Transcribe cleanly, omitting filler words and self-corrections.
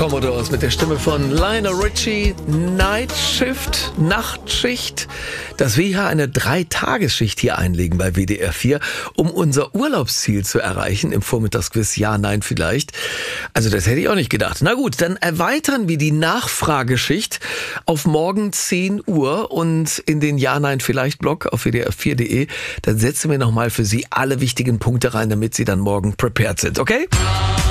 Commodores mit der Stimme von Lionel Richie. Night Shift, Nachtschicht. Dass wir hier eine 3-Tagesschicht hier einlegen bei WDR 4, um unser Urlaubsziel zu erreichen im Vormittagsquiz Ja, Nein, vielleicht. Also das hätte ich auch nicht gedacht. Na gut, dann erweitern wir die Nachfrageschicht auf morgen 10 Uhr und in den Ja, Nein, vielleicht Blog auf WDR4.de. Dann setzen wir nochmal für Sie alle wichtigen Punkte rein, damit Sie dann morgen prepared sind, okay?